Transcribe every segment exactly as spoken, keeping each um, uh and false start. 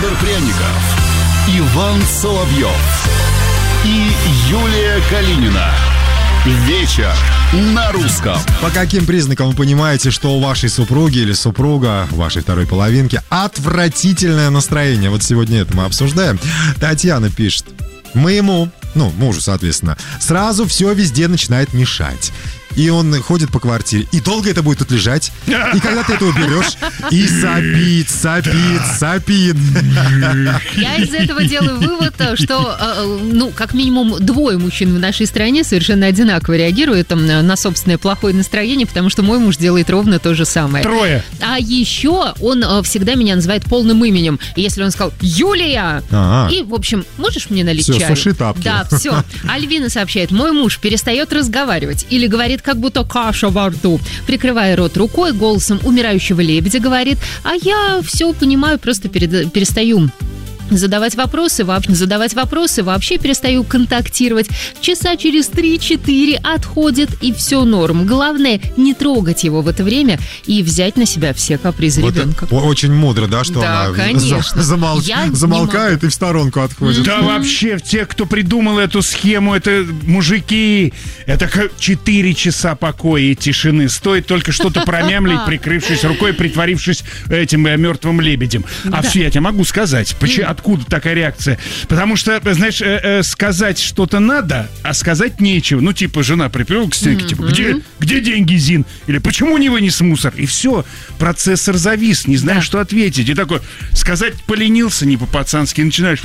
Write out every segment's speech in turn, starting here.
Александр Пряников, Иван Соловьев и Юлия Калинина. Вечер на русском. По каким признакам вы понимаете, что у вашей супруги или супруга, вашей второй половинки, отвратительное настроение? Вот сегодня это мы обсуждаем. Татьяна пишет: моему, ну, мужу, соответственно, сразу все везде начинает мешать. И он ходит по квартире. И долго это будет тут лежать. И когда ты это уберешь, и сопит, сопит, сопит. Я из этого делаю вывод, что, ну, как минимум двое мужчин в нашей стране совершенно одинаково реагируют на собственное плохое настроение, потому что мой муж делает ровно то же самое. Трое. А еще он всегда меня называет полным именем. И если он сказал «Юлия!» А-а. И, в общем, можешь мне налить все, чаю? Все, суши тапки. Да, все. Альвина сообщает: мой муж перестает разговаривать или говорит как будто каша во рту, прикрывая рот рукой, голосом умирающего лебедя говорит, а я все понимаю, просто перед, перестаю задавать вопросы, вообще, задавать вопросы, вообще перестаю контактировать. Часа через три-четыре отходит, и все норм. Главное, не трогать его в это время и взять на себя все капризы вот ребенка. Очень мудро, да, что да, она конечно. Замол... замолкает и в сторонку отходит. Да, вообще, те, кто придумал эту схему, это мужики. Это четыре часа покоя и тишины. Стоит только что-то промямлить, прикрывшись рукой, притворившись этим мертвым лебедем. А все, я тебе могу сказать, почему. Откуда такая реакция? Потому что, знаешь, э, э, сказать что-то надо, а сказать нечего. Ну, типа, жена приперлась к стенке, mm-hmm. типа, где, где деньги, Зин? Или почему не вынес мусор? И все, процессор завис, не знаешь, да. что ответить. И такой, сказать поленился не по-пацански, начинаешь,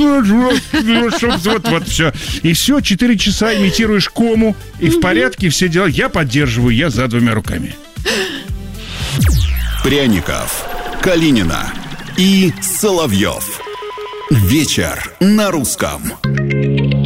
вот, вот, все. И все, четыре часа имитируешь кому, и в порядке, все дела. Я поддерживаю, я за двумя руками. Пряников, Калинина и Соловьев. Вечер на русском.